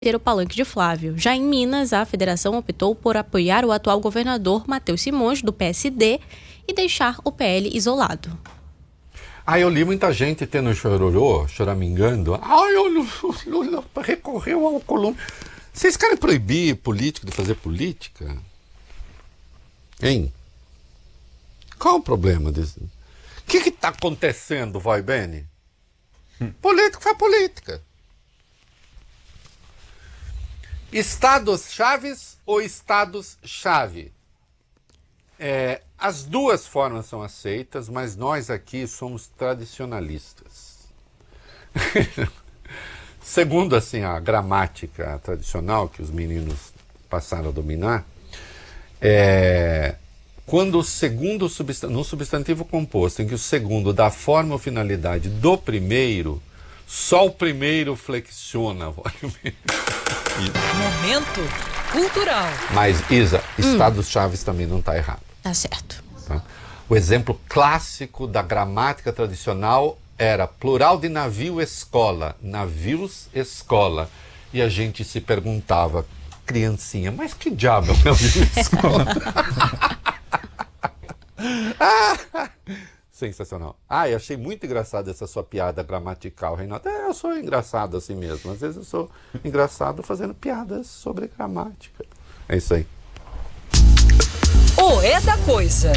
ter o palanque de Flávio. Já em Minas, a federação optou por apoiar o atual governador Matheus Simões, do PSD, e deixar o PL isolado. Eu li muita gente tendo chororô, choramingando. O Lula recorreu ao Colômbia. Vocês querem proibir político de fazer política? Hein? Qual o problema disso? O que está acontecendo, vai, Beni? Político faz política. Estados-chaves ou estados-chave? As duas formas são aceitas, mas nós aqui somos tradicionalistas. Segundo assim, a gramática tradicional que os meninos passaram a dominar, quando o segundo no substantivo composto, em que o segundo dá forma ou finalidade do primeiro, só o primeiro flexiona. Momento cultural. Mas, Isa, estados-chaves também não está errado. Tá certo. Tá? O exemplo clássico da gramática tradicional era plural de navio, escola. Navios, escola. E a gente se perguntava, criancinha, mas que diabo é o navio, escola? Sensacional. Eu achei muito engraçado essa sua piada gramatical, Reinaldo. Eu sou engraçado assim mesmo. Às vezes eu sou engraçado fazendo piadas sobre gramática. É isso aí. É da coisa.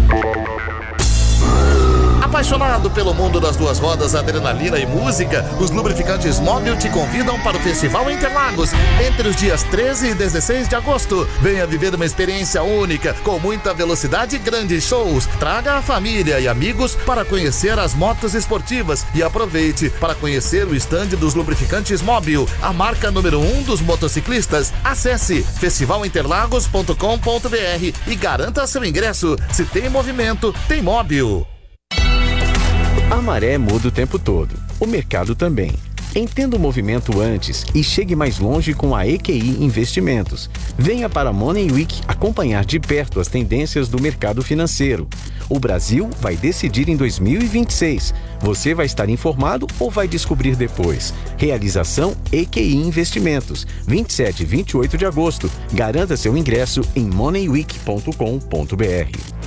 Apaixonado pelo mundo das duas rodas, adrenalina e música, os lubrificantes Mobil te convidam para o Festival Interlagos entre os dias 13 e 16 de agosto. Venha viver uma experiência única, com muita velocidade e grandes shows. Traga a família e amigos para conhecer as motos esportivas e aproveite para conhecer o estande dos lubrificantes Mobil, a marca número 1 dos motociclistas. Acesse festivalinterlagos.com.br e garanta seu ingresso. Se tem movimento, tem Mobil. A maré muda o tempo todo. O mercado também. Entenda o movimento antes e chegue mais longe com a EQI Investimentos. Venha para a Money Week acompanhar de perto as tendências do mercado financeiro. O Brasil vai decidir em 2026. Você vai estar informado ou vai descobrir depois? Realização EQI Investimentos. 27 e 28 de agosto. Garanta seu ingresso em moneyweek.com.br.